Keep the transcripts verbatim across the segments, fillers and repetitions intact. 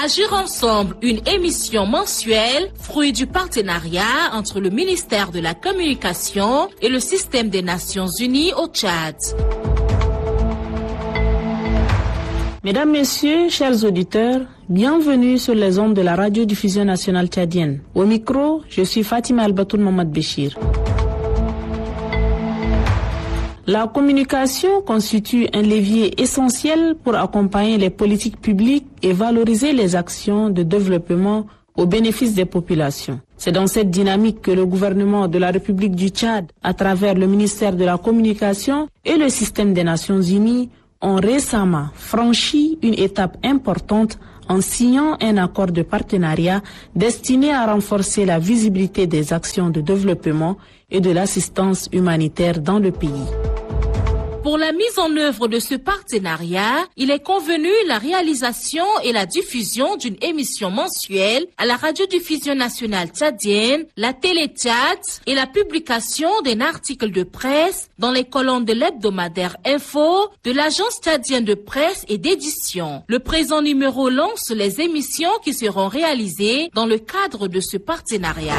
Agir ensemble, une émission mensuelle, fruit du partenariat entre le ministère de la Communication et le système des Nations Unies au Tchad. Mesdames, Messieurs, chers auditeurs, bienvenue sur les ondes de la radiodiffusion nationale tchadienne. Au micro, je suis Fatima Albatoul Mamad Béchir. La communication constitue un levier essentiel pour accompagner les politiques publiques et valoriser les actions de développement au bénéfice des populations. C'est dans cette dynamique que le gouvernement de la République du Tchad, à travers le ministère de la Communication et le système des Nations Unies, ont récemment franchi une étape importante en signant un accord de partenariat destiné à renforcer la visibilité des actions de développement et de l'assistance humanitaire dans le pays. Pour la mise en œuvre de ce partenariat, il est convenu la réalisation et la diffusion d'une émission mensuelle à la radiodiffusion nationale tchadienne, la télé Tchad et la publication d'un article de presse dans les colonnes de l'hebdomadaire Info de l'agence tchadienne de presse et d'édition. Le présent numéro lance les émissions qui seront réalisées dans le cadre de ce partenariat.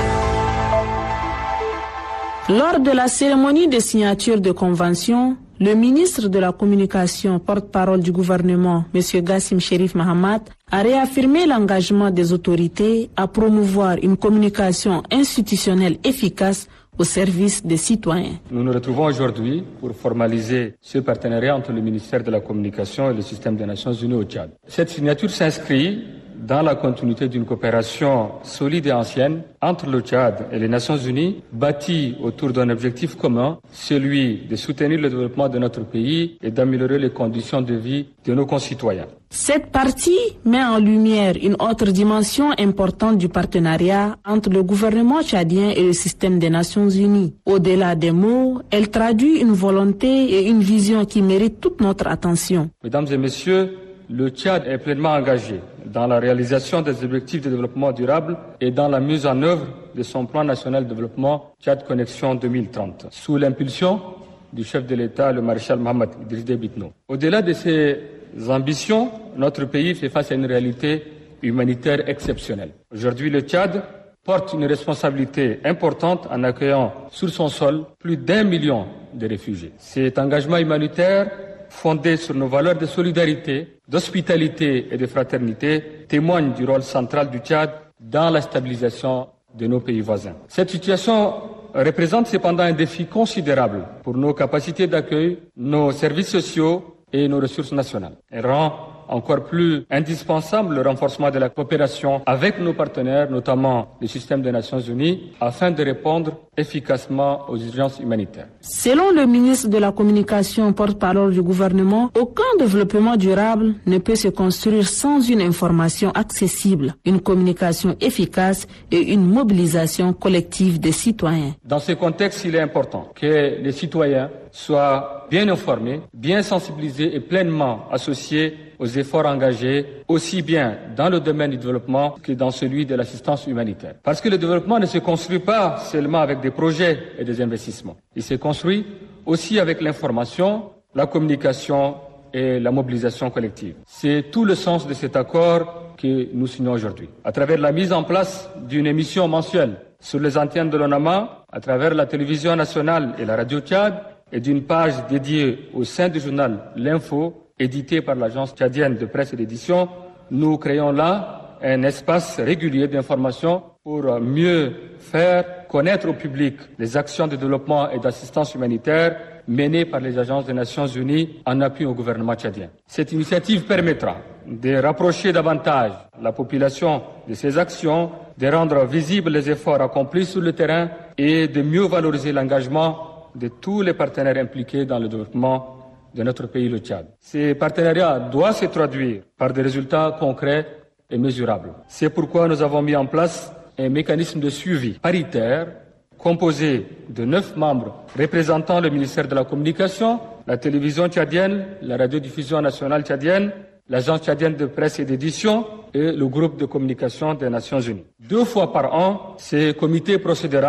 Lors de la cérémonie de signature de convention, le ministre de la Communication, porte-parole du gouvernement, M. Gassim Cherif Mahamat, a réaffirmé l'engagement des autorités à promouvoir une communication institutionnelle efficace au service des citoyens. Nous nous retrouvons aujourd'hui pour formaliser ce partenariat entre le ministère de la Communication et le système des Nations Unies au Tchad. Cette signature s'inscrit dans la continuité d'une coopération solide et ancienne entre le Tchad et les Nations Unies, bâtie autour d'un objectif commun, celui de soutenir le développement de notre pays et d'améliorer les conditions de vie de nos concitoyens. Cette partie met en lumière une autre dimension importante du partenariat entre le gouvernement tchadien et le système des Nations Unies. Au-delà des mots, elle traduit une volonté et une vision qui méritent toute notre attention. Mesdames et messieurs, le Tchad est pleinement engagé dans la réalisation des objectifs de développement durable et dans la mise en œuvre de son plan national de développement Tchad Connexion deux mille trente, sous l'impulsion du chef de l'État, le maréchal Mohamed Idriss Déby Itno. Au-delà de ces ambitions, notre pays fait face à une réalité humanitaire exceptionnelle. Aujourd'hui, le Tchad porte une responsabilité importante en accueillant sur son sol plus d'un million de réfugiés. Cet engagement humanitaire, fondé sur nos valeurs de solidarité, d'hospitalité et de fraternité, témoigne du rôle central du Tchad dans la stabilisation de nos pays voisins. Cette situation représente cependant un défi considérable pour nos capacités d'accueil, nos services sociaux et nos ressources nationales. Elle rend encore plus indispensable le renforcement de la coopération avec nos partenaires, notamment le système des Nations Unies, afin de répondre efficacement aux urgences humanitaires. Selon le ministre de la Communication, porte-parole du gouvernement, aucun développement durable ne peut se construire sans une information accessible, une communication efficace et une mobilisation collective des citoyens. Dans ce contexte, il est important que les citoyens soient bien informés, bien sensibilisés et pleinement associés aux efforts engagés, aussi bien dans le domaine du développement que dans celui de l'assistance humanitaire. Parce que le développement ne se construit pas seulement avec des projets et des investissements. Il se construit aussi avec l'information, la communication et la mobilisation collective. C'est tout le sens de cet accord que nous signons aujourd'hui. À travers la mise en place d'une émission mensuelle sur les antennes de l'ONAMA, à travers la télévision nationale et la radio Tchad, et d'une page dédiée au sein du journal L'Info, édité par l'agence tchadienne de presse et d'édition, nous créons là un espace régulier d'information pour mieux faire connaître au public les actions de développement et d'assistance humanitaire menées par les agences des Nations Unies en appui au gouvernement tchadien. Cette initiative permettra de rapprocher davantage la population de ces actions, de rendre visibles les efforts accomplis sur le terrain et de mieux valoriser l'engagement de tous les partenaires impliqués dans le développement de notre pays, le Tchad. Ces partenariats doivent se traduire par des résultats concrets et mesurables. C'est pourquoi nous avons mis en place un mécanisme de suivi paritaire composé de neuf membres représentant le ministère de la Communication, la télévision tchadienne, la radiodiffusion nationale tchadienne, l'agence tchadienne de presse et d'édition et le groupe de communication des Nations Unies. Deux fois par an, ce comité procédera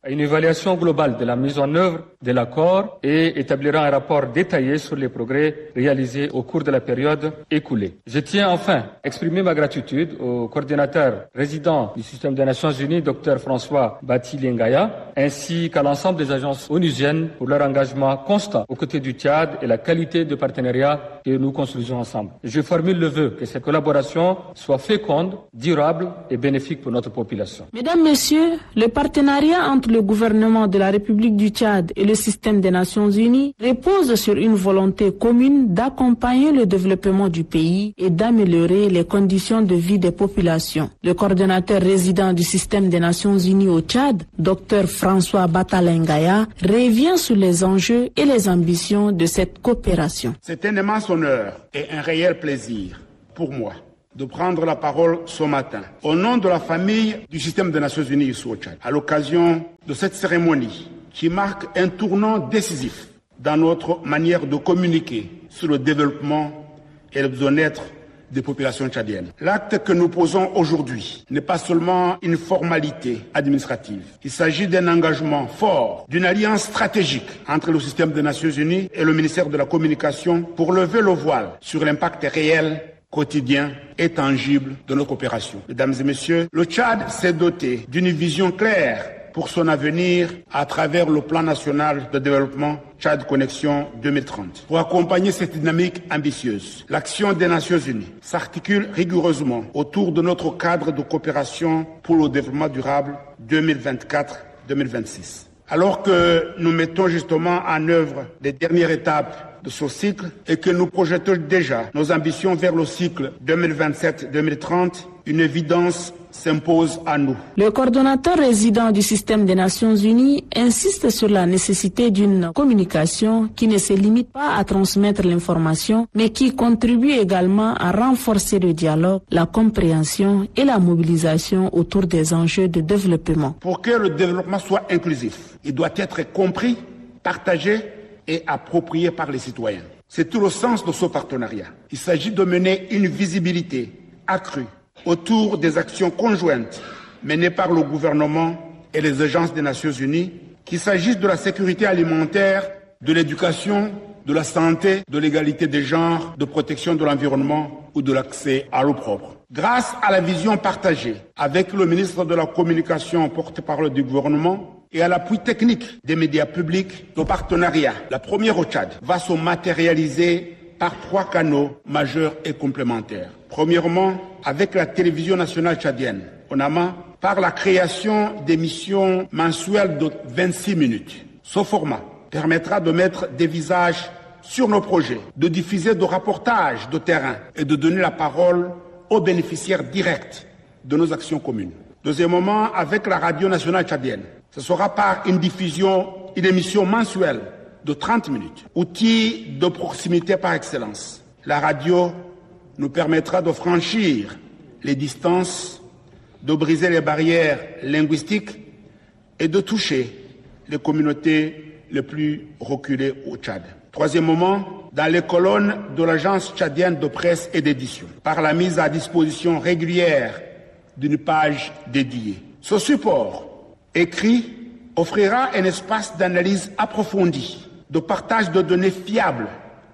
à une évaluation globale de la mise en œuvre de l'accord et établira un rapport détaillé sur les progrès réalisés au cours de la période écoulée. Je tiens enfin à exprimer ma gratitude au coordinateur résident du système des Nations Unies, Dr François Batili-Ngaya, ainsi qu'à l'ensemble des agences onusiennes pour leur engagement constant aux côtés du Tchad et la qualité de partenariat que nous construisons ensemble. Je formule le vœu que cette collaboration soit féconde, durable et bénéfique pour notre population. Mesdames, Messieurs, le partenariat entre le gouvernement de la République du Tchad et le système des Nations Unies repose sur une volonté commune d'accompagner le développement du pays et d'améliorer les conditions de vie des populations. Le coordonnateur résident du système des Nations Unies au Tchad, Dr François Batali-Ngaya, revient sur les enjeux et les ambitions de cette coopération. C'est un immense honneur et un réel plaisir pour moi de prendre la parole ce matin au nom de la famille du système des Nations Unies ici au Tchad, à l'occasion de cette cérémonie qui marque un tournant décisif dans notre manière de communiquer sur le développement et le bien-être des populations tchadiennes. L'acte que nous posons aujourd'hui n'est pas seulement une formalité administrative. Il s'agit d'un engagement fort, d'une alliance stratégique entre le système des Nations Unies et le ministère de la Communication pour lever le voile sur l'impact réel, quotidien et tangible de nos coopérations. Mesdames et messieurs, le Tchad s'est doté d'une vision claire pour son avenir à travers le plan national de développement Tchad Connexion deux mille trente. Pour accompagner cette dynamique ambitieuse, l'action des Nations Unies s'articule rigoureusement autour de notre cadre de coopération pour le développement durable deux mille vingt-quatre deux mille vingt-six. Alors que nous mettons justement en œuvre les dernières étapes de ce cycle et que nous projetons déjà nos ambitions vers le cycle deux mille vingt-sept deux mille trente, une évidence s'impose à nous. Le coordonnateur résident du système des Nations Unies insiste sur la nécessité d'une communication qui ne se limite pas à transmettre l'information, mais qui contribue également à renforcer le dialogue, la compréhension et la mobilisation autour des enjeux de développement. Pour que le développement soit inclusif, il doit être compris, partagé et approprié par les citoyens. C'est tout le sens de ce partenariat. Il s'agit de mener une visibilité accrue autour des actions conjointes menées par le gouvernement et les agences des Nations Unies, qu'il s'agisse de la sécurité alimentaire, de l'éducation, de la santé, de l'égalité des genres, de protection de l'environnement ou de l'accès à l'eau propre. Grâce à la vision partagée avec le ministre de la Communication, porte-parole du gouvernement, et à l'appui technique des médias publics, le partenariat, la première au Tchad, va se matérialiser par trois canaux majeurs et complémentaires. Premièrement, avec la télévision nationale tchadienne, O N A M A, par la création d'émissions mensuelles de vingt-six minutes. Ce format permettra de mettre des visages sur nos projets, de diffuser des reportages de terrain et de donner la parole aux bénéficiaires directs de nos actions communes. Deuxièmement, avec la radio nationale tchadienne, ce sera par une diffusion, une émission mensuelle de trente minutes, outil de proximité par excellence. La radio nous permettra de franchir les distances, de briser les barrières linguistiques et de toucher les communautés les plus reculées au Tchad. Troisièmement, dans les colonnes de l'Agence tchadienne de presse et d'édition, par la mise à disposition régulière d'une page dédiée. Ce support écrit offrira un espace d'analyse approfondie, de partage de données fiables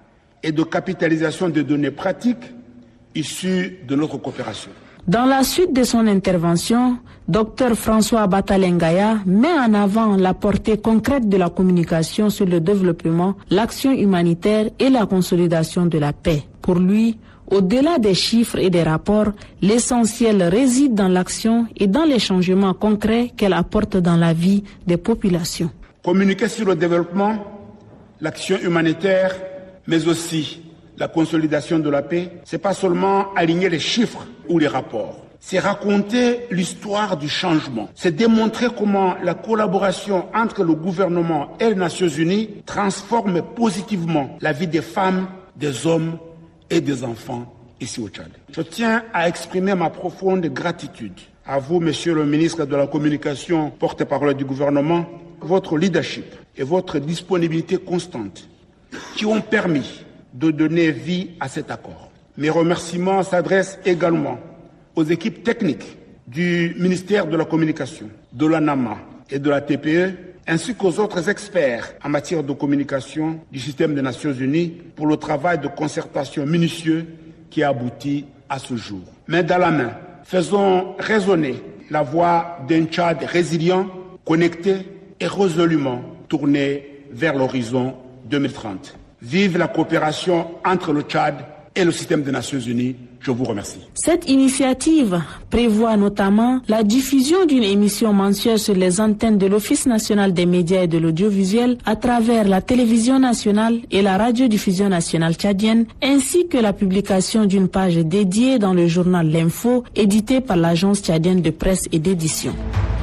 et de capitalisation de données pratiques issues de notre coopération. Dans la suite de son intervention, Dr François Batali-Ngaya met en avant la portée concrète de la communication sur le développement, l'action humanitaire et la consolidation de la paix. Pour lui, au-delà des chiffres et des rapports, l'essentiel réside dans l'action et dans les changements concrets qu'elle apporte dans la vie des populations. Communiquer sur le développement, l'action humanitaire, mais aussi la consolidation de la paix, c'est pas seulement aligner les chiffres ou les rapports. C'est raconter l'histoire du changement. C'est démontrer comment la collaboration entre le gouvernement et les Nations Unies transforme positivement la vie des femmes, des hommes et des enfants ici au Tchad. Je tiens à exprimer ma profonde gratitude à vous, Monsieur le ministre de la Communication, porte-parole du gouvernement, votre leadership et votre disponibilité constante qui ont permis de donner vie à cet accord. Mes remerciements s'adressent également aux équipes techniques du ministère de la Communication, de l'A N A M A et de la T P E, ainsi qu'aux autres experts en matière de communication du système des Nations Unies pour le travail de concertation minutieux qui a abouti à ce jour. Main dans la main, faisons résonner la voix d'un Tchad résilient, connecté et résolument tourné vers l'horizon deux mille trente. Vive la coopération entre le Tchad et le système des Nations Unies. Je vous remercie. Cette initiative prévoit notamment la diffusion d'une émission mensuelle sur les antennes de l'Office national des médias et de l'audiovisuel à travers la télévision nationale et la radiodiffusion nationale tchadienne, ainsi que la publication d'une page dédiée dans le journal L'Info, édité par l'agence tchadienne de presse et d'édition.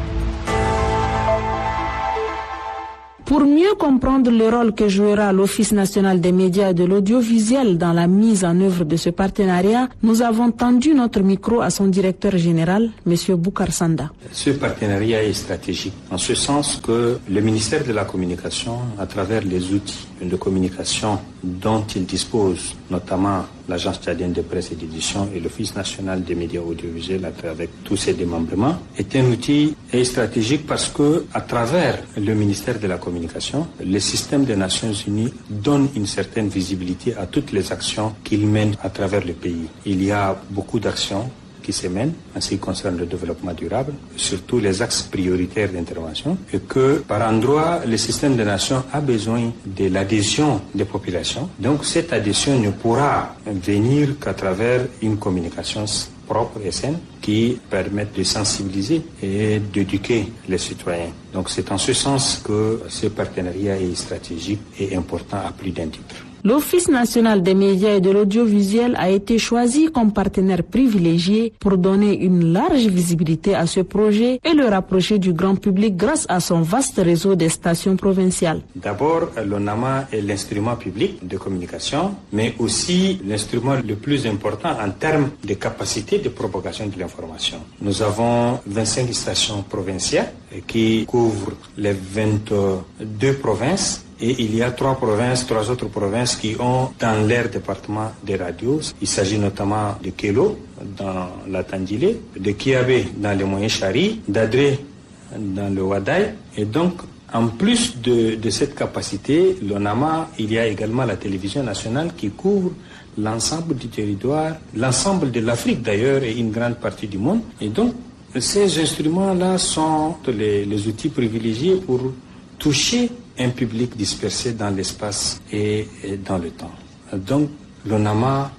Pour mieux comprendre le rôle que jouera l'Office national des médias et de l'audiovisuel dans la mise en œuvre de ce partenariat, nous avons tendu notre micro à son directeur général, M. Boukar Sanda. Ce partenariat est stratégique, en ce sens que le ministère de la Communication, à travers les outils de communication dont il dispose, notamment l'Agence tchadienne de presse et d'édition et l'Office national des médias audiovisuels avec tous ses démembrements, est un outil stratégique parce que, à travers le ministère de la Communication, le système des Nations Unies donne une certaine visibilité à toutes les actions qu'il mène à travers le pays. Il y a beaucoup d'actions qui se mènent en ce qui concerne le développement durable, surtout les axes prioritaires d'intervention, et que par endroit, le système des nations a besoin de l'adhésion des populations. Donc cette adhésion ne pourra venir qu'à travers une communication propre et saine qui permette de sensibiliser et d'éduquer les citoyens. Donc c'est en ce sens que ce partenariat est stratégique et important à plus d'un titre. L'Office national des médias et de l'audiovisuel a été choisi comme partenaire privilégié pour donner une large visibilité à ce projet et le rapprocher du grand public grâce à son vaste réseau des stations provinciales. D'abord, l'ONAMA est l'instrument public de communication, mais aussi l'instrument le plus important en termes de capacité de propagation de l'information. Nous avons vingt-cinq stations provinciales qui couvrent les vingt-deux provinces. Et il y a trois provinces, trois autres provinces qui ont dans leur département des radios. Il s'agit notamment de Kélo, dans la Tandilé, de Kiabé, dans le Moyen-Chari, d'Adré, dans le Wadaï. Et donc, en plus de, de cette capacité, l'ONAMA, il y a également la télévision nationale qui couvre l'ensemble du territoire, l'ensemble de l'Afrique d'ailleurs et une grande partie du monde. Et donc, ces instruments-là sont les, les outils privilégiés pour toucher un public dispersé dans l'espace et, et dans le temps. Donc, l'ONAMA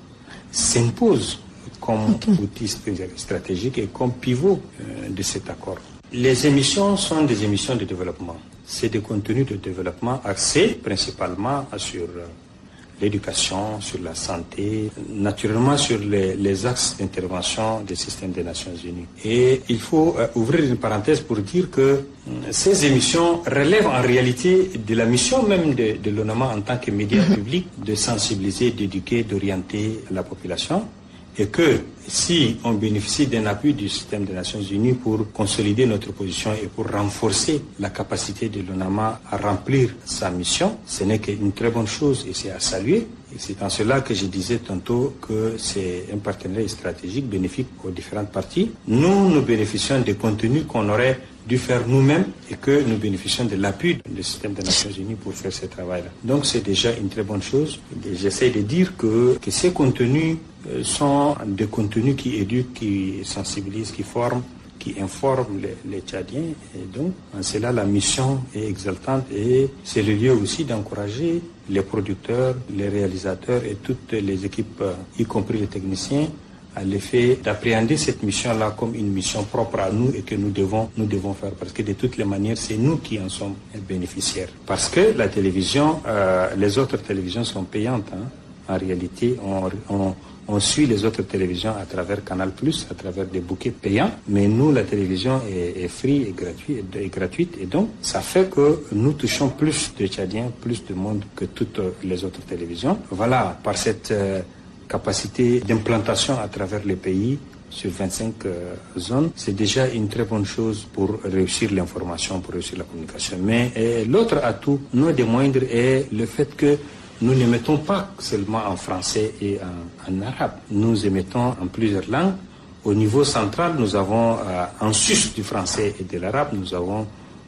s'impose comme okay. outil stratégique et comme pivot euh, de cet accord. Les émissions sont des émissions de développement. C'est des contenus de développement axés principalement sur euh, l'éducation, sur la santé, naturellement sur les, les axes d'intervention des systèmes des Nations Unies. Et il faut euh, ouvrir une parenthèse pour dire que euh, ces émissions relèvent en réalité de la mission même de, de l'ONAMA en tant que média public de sensibiliser, d'éduquer, d'orienter la population. Et que si on bénéficie d'un appui du système des Nations Unies pour consolider notre position et pour renforcer la capacité de l'ONAMA à remplir sa mission, ce n'est qu'une très bonne chose et c'est à saluer. Et c'est en cela que je disais tantôt que c'est un partenariat stratégique bénéfique aux différentes parties. Nous, nous bénéficions des contenus qu'on aurait dû faire nous-mêmes et que nous bénéficions de l'appui du système des Nations Unies pour faire ce travail-là. Donc c'est déjà une très bonne chose. J'essaie de dire que, que ces contenus sont des contenus qui éduquent, qui sensibilisent, qui forment, qui informent les, les Tchadiens. Et donc, en cela, la mission est exaltante et c'est le lieu aussi d'encourager les producteurs, les réalisateurs et toutes les équipes, y compris les techniciens, à l'effet d'appréhender cette mission-là comme une mission propre à nous et que nous devons, nous devons faire. Parce que de toutes les manières, c'est nous qui en sommes bénéficiaires. Parce que la télévision, euh, les autres télévisions sont payantes. Hein. En réalité, on, on, on suit les autres télévisions à travers Canal plus, à travers des bouquets payants. Mais nous, la télévision est, est free et gratuite, et gratuite. Et donc, ça fait que nous touchons plus de Tchadiens, plus de monde que toutes les autres télévisions. Voilà, par cette... Euh, capacité d'implantation à travers les pays sur vingt-cinq euh, zones, c'est déjà une très bonne chose pour réussir l'information, pour réussir la communication. Mais euh, l'autre atout, non des moindres, est le fait que nous n'émettons pas seulement en français et en, en arabe. Nous émettons en plusieurs langues. Au niveau central, nous avons, euh, en sus du français et de l'arabe, nous avons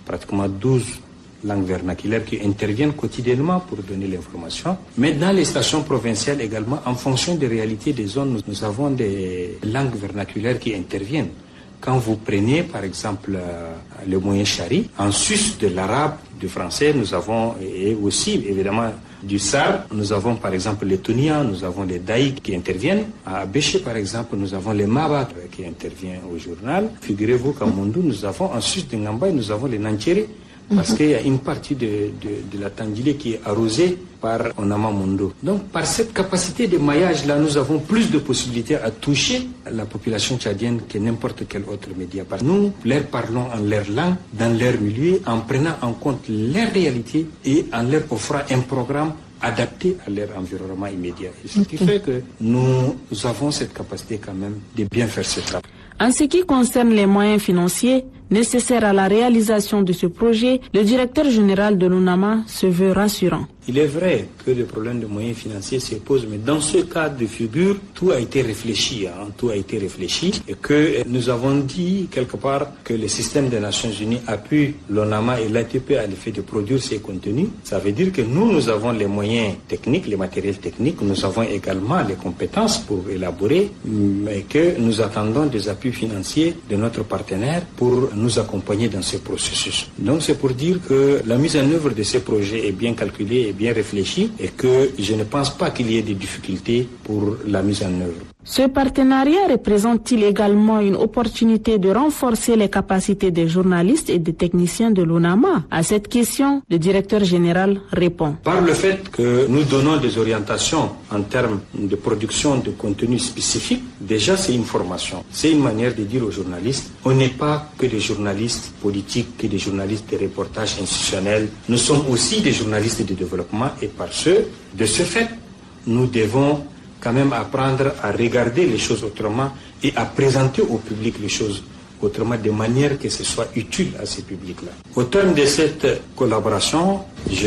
pratiquement douze langues vernaculaires qui interviennent quotidiennement pour donner l'information. Mais dans les stations provinciales également, en fonction des réalités des zones, nous, nous avons des langues vernaculaires qui interviennent. Quand vous prenez par exemple euh, le moyen chari, en sus de l'arabe, du français, nous avons, et aussi évidemment du sar, nous avons par exemple les Tunia, nous avons les Daïk qui interviennent. À Béché par exemple, nous avons les Maba qui interviennent au journal. Figurez-vous qu'à Mondou, nous avons, en sus de Ngambay, nous avons les Nanchere, parce qu'il y a une partie de, de, de la Tandjilé qui est arrosée par Onama Mondo. Donc par cette capacité de maillage-là, nous avons plus de possibilités à toucher la population tchadienne que n'importe quel autre média. Parce que nous leur parlons en leur langue, dans leur milieu, en prenant en compte leur réalité et en leur offrant un programme adapté à leur environnement immédiat. Et ce qui fait que nous avons cette capacité quand même de bien faire ce travail. En ce qui concerne les moyens financiers nécessaires à la réalisation de ce projet, le directeur général de l'UNAMA se veut rassurant. Il est vrai que le problème de moyens financiers se pose, mais dans ce cas de figure, tout a été réfléchi, hein, tout a été réfléchi, et que nous avons dit quelque part que le système des Nations Unies appuie l'UNAMA et l'A T P à l'effet de produire ces contenus. Ça veut dire que nous, nous avons les moyens techniques, les matériels techniques, nous avons également les compétences pour élaborer, mais que nous attendons des appuis financiers de notre partenaire pour nous accompagner dans ce processus. Donc c'est pour dire que la mise en œuvre de ces projets est bien calculée et bien réfléchie et que je ne pense pas qu'il y ait des difficultés pour la mise en œuvre. Ce partenariat représente-t-il également une opportunité de renforcer les capacités des journalistes et des techniciens de l'UNAMA? À cette question, le directeur général répond. Par le fait que nous donnons des orientations en termes de production de contenu spécifique, déjà c'est une formation. C'est une manière de dire aux journalistes, on n'est pas que des journalistes politiques, que des journalistes de reportages institutionnels. Nous sommes aussi des journalistes de développement et par ce, de ce fait, nous devons quand même apprendre à regarder les choses autrement et à présenter au public les choses autrement de manière que ce soit utile à ces publics-là. Au terme de cette collaboration,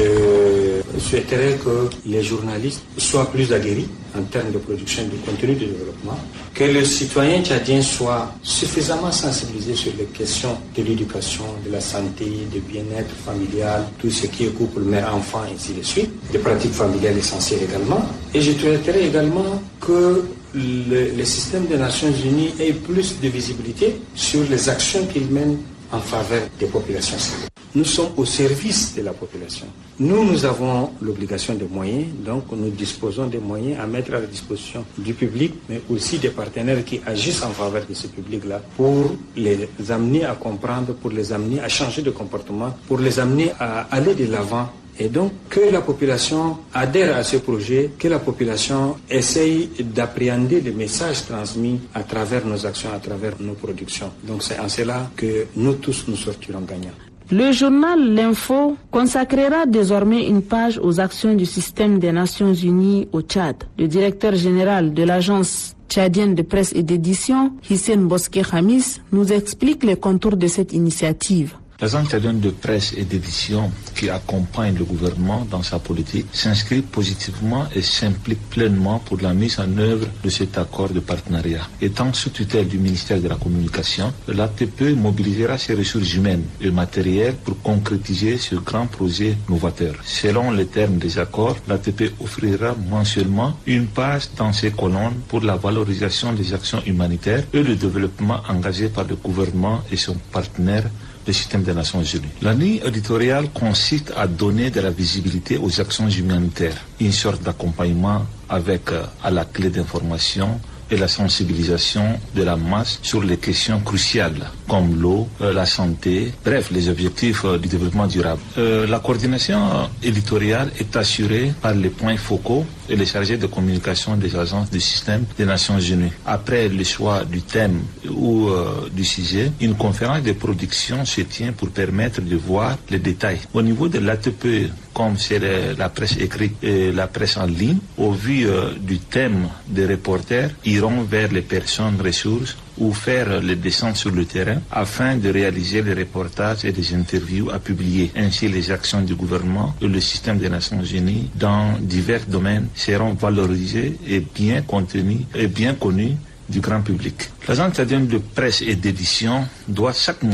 je souhaiterais que les journalistes soient plus aguerris en termes de production de contenu de développement, que le citoyen tchadien soit suffisamment sensibilisé sur les questions de l'éducation, de la santé, du bien-être familial, tout ce qui est couple, mère-enfant, et ainsi de suite, des pratiques familiales essentielles également. Et je souhaiterais également que le, le système des Nations Unies ait plus de visibilité sur les actions qu'il mène en faveur des populations civiles. Nous sommes au service de la population. Nous, nous avons l'obligation de moyens, donc nous disposons des moyens à mettre à la disposition du public, mais aussi des partenaires qui agissent en faveur de ce public-là pour les amener à comprendre, pour les amener à changer de comportement, pour les amener à aller de l'avant. Et donc, que la population adhère à ce projet, que la population essaye d'appréhender les messages transmis à travers nos actions, à travers nos productions. Donc, c'est en cela que nous tous nous sortirons gagnants. Le journal L'Info consacrera désormais une page aux actions du système des Nations Unies au Tchad. Le directeur général de l'agence tchadienne de presse et d'édition, Hissène Bosquet Khamis, nous explique les contours de cette initiative. L'agence tchadienne de presse et d'édition qui accompagne le gouvernement dans sa politique s'inscrit positivement et s'implique pleinement pour la mise en œuvre de cet accord de partenariat. Étant sous tutelle du ministère de la Communication, l'A T P mobilisera ses ressources humaines et matérielles pour concrétiser ce grand projet novateur. Selon les termes des accords, l'A T P offrira mensuellement une page dans ses colonnes pour la valorisation des actions humanitaires et le développement engagé par le gouvernement et son partenaire, le système des Nations Unies. La ligne éditoriale consiste à donner de la visibilité aux actions humanitaires, une sorte d'accompagnement avec euh, à la clé d'information et la sensibilisation de la masse sur les questions cruciales comme l'eau, euh, la santé, bref, les objectifs euh, du développement durable. Euh, la coordination éditoriale est assurée par les points focaux et les chargés de communication des agences du système des Nations Unies. Après le choix du thème ou euh, du sujet, une conférence de production se tient pour permettre de voir les détails. Au niveau de l'A T P, comme c'est la presse écrite et la presse en ligne, au vu euh, du thème des reporters, iront vers les personnes ressources ou faire les descentes sur le terrain afin de réaliser des reportages et des interviews à publier. Ainsi, les actions du gouvernement et le système des Nations Unies dans divers domaines seront valorisées et bien contenues et bien connues du grand public. L'agence tchadienne de presse et d'édition doit chaque mois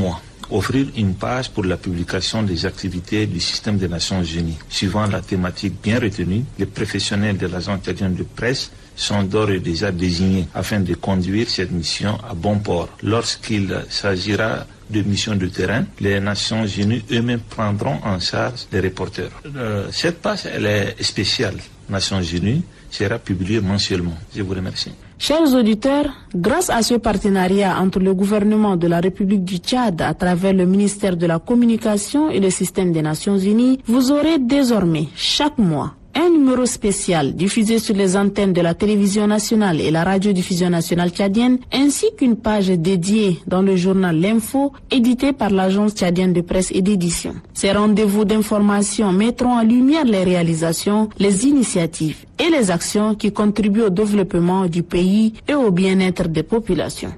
offrir une page pour la publication des activités du système des Nations Unies. Suivant la thématique bien retenue, les professionnels de l'agence tchadienne de presse sont d'ores et déjà désignés afin de conduire cette mission à bon port. Lorsqu'il s'agira de missions de terrain, les Nations Unies eux-mêmes prendront en charge les reporters. Euh, cette page, elle est spéciale. Nations Unies sera publiée mensuellement. Je vous remercie. Chers auditeurs, grâce à ce partenariat entre le gouvernement de la République du Tchad à travers le ministère de la Communication et le système des Nations Unies, vous aurez désormais chaque mois un numéro spécial diffusé sur les antennes de la télévision nationale et la radiodiffusion nationale tchadienne, ainsi qu'une page dédiée dans le journal L'Info, édité par l'agence tchadienne de presse et d'édition. Ces rendez-vous d'information mettront en lumière les réalisations, les initiatives et les actions qui contribuent au développement du pays et au bien-être des populations.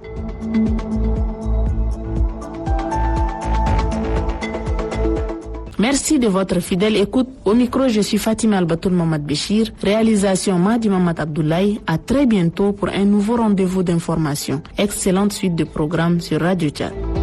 Merci de votre fidèle écoute. Au micro, je suis Fatima Albatoul Mamad Béchir. Réalisation Madi Mamad Abdoulaye. À très bientôt pour un nouveau rendez-vous d'information. Excellente suite de programmes sur Radio Tchad.